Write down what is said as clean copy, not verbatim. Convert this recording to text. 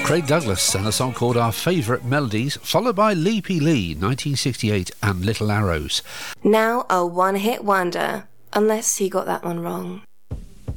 Craig Douglas and a song called Our Favourite Melodies, followed by Leapy Lee, 1968, and Little Arrows. Now a one-hit wonder, unless he got that one wrong.